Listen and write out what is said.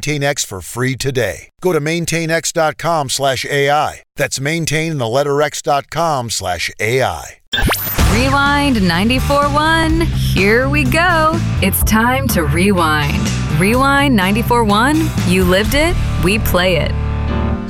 MaintainX for free today. Go to maintainx.com/AI. That's maintainx.com/AI. Rewind 94.1. Here we go. It's time to rewind. Rewind 94.1. You lived it, we play it.